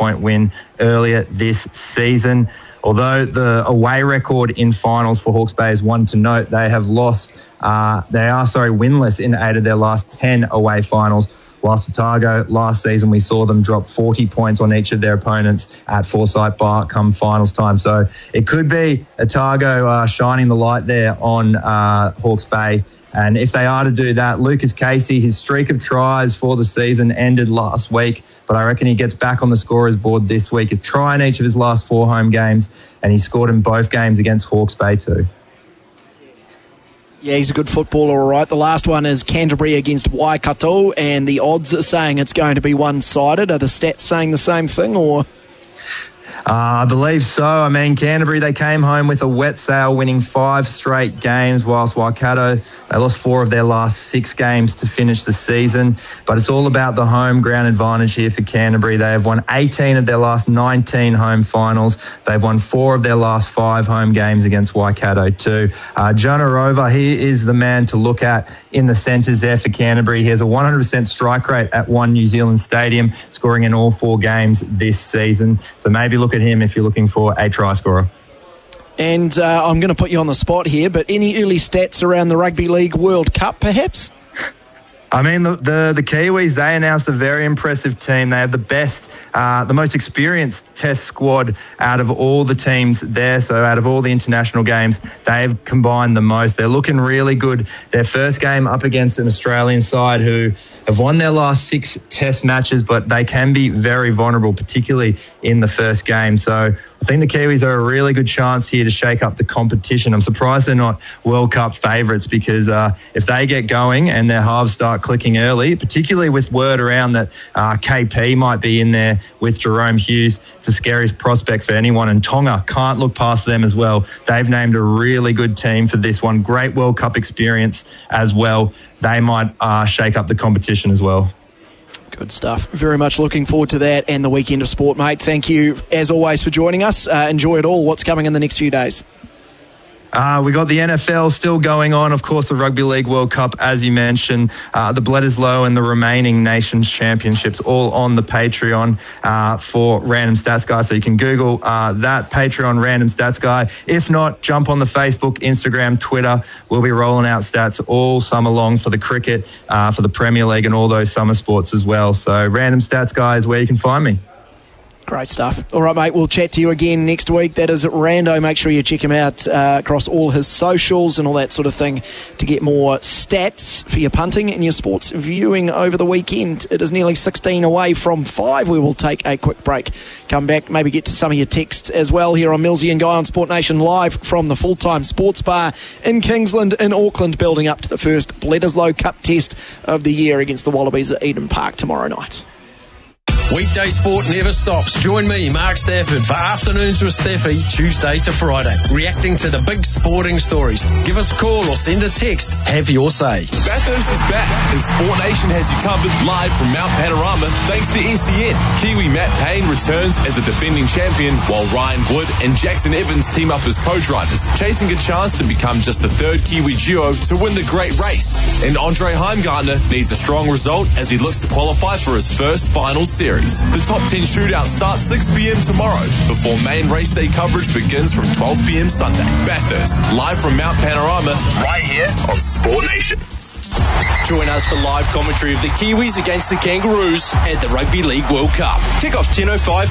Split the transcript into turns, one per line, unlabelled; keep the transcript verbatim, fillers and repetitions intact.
point win earlier this season. Although the away record in finals for Hawke's Bay is one to note, they have lost, uh, they are, sorry, winless in eight of their last ten away finals. Whilst Otago, last season, we saw them drop forty points on each of their opponents at Forsyth Bar come finals time. So it could be Otago uh, shining the light there on uh, Hawke's Bay. And if they are to do that, Lucas Casey, his streak of tries for the season ended last week, but I reckon he gets back on the scorer's board this week. He's trying each of his last four home games, and he scored in both games against Hawke's Bay too.
Yeah, he's a good footballer, all right. The last one is Canterbury against Waikato, and the odds are saying it's going to be one-sided. Are the stats saying the same thing, or...?
Uh, I believe so. I mean, Canterbury, they came home with a wet sail, winning five straight games, whilst Waikato, they lost four of their last six games to finish the season. But it's all about the home ground advantage here for Canterbury. They have won eighteen of their last nineteen home finals. They've won four of their last five home games against Waikato too. Uh, Jonah Rover, he is the man to look at in the centres there for Canterbury. He has a one hundred percent strike rate at One New Zealand Stadium, scoring in all four games this season. So maybe look at him if you're looking for a try scorer.
And uh, I'm going to put you on the spot here, but any early stats around the Rugby League World Cup, perhaps?
I mean, the, the, the Kiwis, they announced a very impressive team. They have the best, uh, the most experienced test squad out of all the teams there. So out of all the international games, they've combined the most. They're looking really good. Their first game up against an Australian side who have won their last six test matches, but they can be very vulnerable, particularly in the first game. So I think the Kiwis are a really good chance here to shake up the competition. I'm surprised they're not World Cup favourites because uh, if they get going and their halves start clicking early, particularly with word around that uh, K P might be in there with Jerome Hughes, it's a scary prospect for anyone. And Tonga can't look past them as well. They've named a really good team for this one. Great World Cup experience as well. They might uh, shake up the competition as well.
Good stuff. Very much looking forward to that and the weekend of sport, mate. Thank you, as always, for joining us. Uh, enjoy it all. What's coming in the next few days?
Uh, we got the N F L still going on. Of course, the Rugby League World Cup, as you mentioned, uh, the Bledisloe and the remaining Nations Championships all on the Patreon uh, for Random Stats Guy. So you can Google uh, that, Patreon Random Stats Guy. If not, jump on the Facebook, Instagram, Twitter. We'll be rolling out stats all summer long for the cricket, uh, for the Premier League and all those summer sports as well. So Random Stats Guy is where you can find me.
Great stuff. All right, mate, we'll chat to you again next week. That is Rando. Make sure you check him out uh, across all his socials and all that sort of thing to get more stats for your punting and your sports viewing over the weekend. It is nearly sixteen away from five. We will take a quick break. Come back, maybe get to some of your texts as well here on Millsy and Guy on Sport Nation, live from the full-time sports bar in Kingsland in Auckland, building up to the first Bledisloe Cup test of the year against the Wallabies at Eden Park tomorrow night.
Weekday sport never stops. Join me, Mark Stafford, for Afternoons with Staffy, Tuesday to Friday, reacting to the big sporting stories. Give us a call or send a text. Have your say.
Bathurst is back, and Sport Nation has you covered live from Mount Panorama thanks to S E N. Kiwi Matt Payne returns as a defending champion, while Ryan Wood and Jackson Evans team up as co-drivers, chasing a chance to become just the third Kiwi duo to win the great race. And Andre Heimgartner needs a strong result as he looks to qualify for his first final series. The top ten shootout starts six p.m. tomorrow before main race day coverage begins from twelve p.m. Sunday. Bathurst, live from Mount Panorama, right here on Sport Nation.
Join us for live commentary of the Kiwis against the Kangaroos at the Rugby League World Cup. Kick off ten oh five